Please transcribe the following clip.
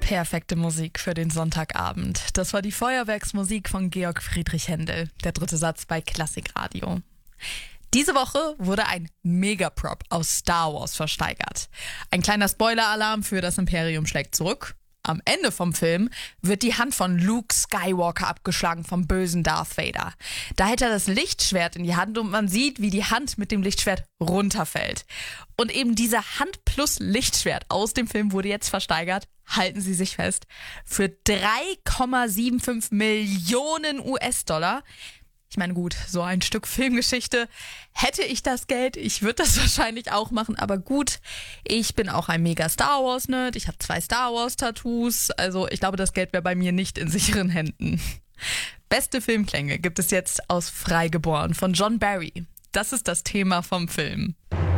Perfekte Musik für den Sonntagabend. Das war die Feuerwerksmusik von Georg Friedrich Händel, der dritte Satz bei Klassikradio. Diese Woche wurde ein Megaprop aus Star Wars versteigert. Ein kleiner Spoiler-Alarm für Das Imperium schlägt zurück. Am Ende vom Film wird die Hand von Luke Skywalker abgeschlagen vom bösen Darth Vader. Da hält er das Lichtschwert in die Hand und man sieht, wie die Hand mit dem Lichtschwert runterfällt. Und eben diese Hand plus Lichtschwert aus dem Film wurde jetzt versteigert, halten Sie sich fest, für 3,75 Millionen US-Dollar. Ich meine, gut, so ein Stück Filmgeschichte. Hätte ich das Geld, ich würde das wahrscheinlich auch machen, aber gut, ich bin auch ein mega Star Wars-Nerd, ich habe 2 Star Wars-Tattoos, also ich glaube, das Geld wäre bei mir nicht in sicheren Händen. Beste Filmklänge gibt es jetzt aus Freigeboren von John Barry. Das ist das Thema vom Film.